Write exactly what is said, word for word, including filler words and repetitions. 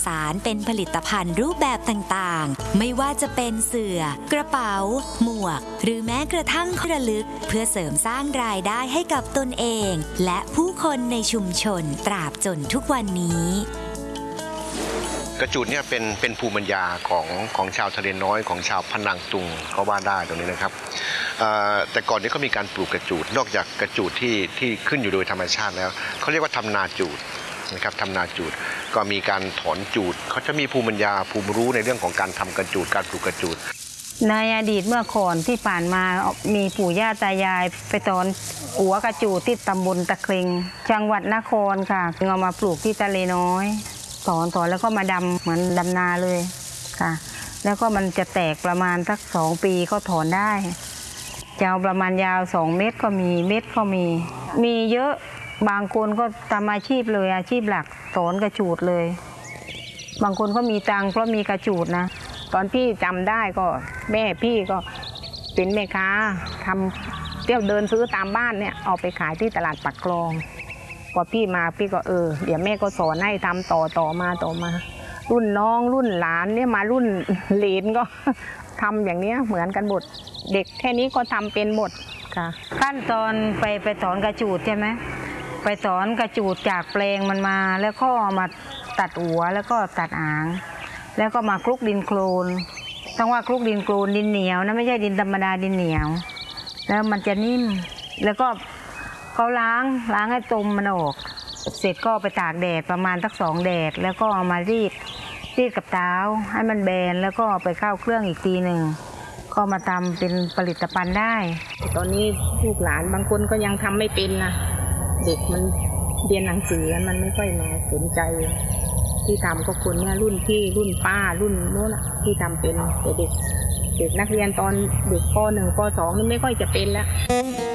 สารเป็นผลิตภัณฑ์รูปแบบต่างๆไม่ว่าจะเป็นเสื่อกระเป๋าหมวกหรือแม้กระทั่งของระลึกเพื่อเสริมสร้างรายได้ให้กับตนเองและผู้คนในชุมชนตราบจนทุกวันนี้กระจูดเนี่ยเป็นเป็นภูมิปัญญาของของชาวทะเลน้อยของชาวพนังตุงก็ว่าได้ตรงนี้นะครับแต่ก่อนนี้ก็มีการปลูกกระจูดนอกจากกระจูดที่ที่ขึ้นอยู่โดยธรรมชาติแล้วเขาเรียกว่าทำนาจูดนะครับทำนาจูดก็มีการถอนจูดเขาจะมีภูมิปัญญาภูมิรู้ในเรื่องของการทำกระจูดการปลูกกระจูดในอดีตเมื่อก่อนที่ผ่านมามีปู่ย่าตายายไปถอนหัวกระจูดที่ตำบลตะเครงจังหวัดนครค่ะเอามาปลูกที่ทะเลน้อยถอนถอนแล้วก็มาดำเหมือนดำนาเลยค่ะแล้วก็มันจะแตกประมาณสักสองปีก็ถอนได้ยาวประมาณยาวสองเมตรก็มีเมตรก็มีมีเยอะบางคนก็ทำอาชีพเลยอาชีพหลักถอนกระจูดเลยบางคนก็มีตังค์เพราะมีกระจูดนะตอนพี่จำได้ก็แม่พี่ก็เป็นแม่ค้าทำเที่ยวเดินซื้อตามบ้านเนี่ยเอาไปขายที่ตลาดปากคลองพอพี่มาพี่ก็เออเดี๋ยวแม่ก็สอนให้ทำต่อต่อมาต่อมารุ่นน้องรุ่นหลานเนี่ยมารุ่นเหลนก็ทำอย่างนี้เหมือนกันหมดเด็กแค่นี้ก็ทำเป็นหมดค่ะขั้นตอนไปไปถอนกระจูดใช่ไหมไปถอนกระจูดจากแปลงมันมาแล้วก็มาตัดหัวแล้วก็ตัดหางแล้วก็มาคลุกดินโคลนต้องว่าคลุกดินโคลนดินเหนียวนะไม่ใช่ดินธรรมดาดินเหนียวแล้วมันจะนิ่มแล้วก็เขาล้างล้างให้ตมมันออกเสร็จก็ไปตากแดดประมาณสักสองแดดแล้วก็เอามารีดรีดกับเท้าให้มันแบนแล้วก็ไปเข้าเครื่องอีกทีหนึ่งก็มาทำเป็นผลิตภัณฑ์ได้ตอนนี้ลูกหลานบางคนก็ยังทำไม่เป็นนะเด็กมันเรียนหนังสือมันไม่ค่อยมาสนใจที่ทำก็คนเนี่ยรุ่นพี่รุ่นป้ารุ่นโน้นที่ทำเป็นแต่เด็กเด็กนักเรียนตอนเด็กป.หนึ่ง ป.สอง นี่ไม่ค่อยจะเป็นแล้ว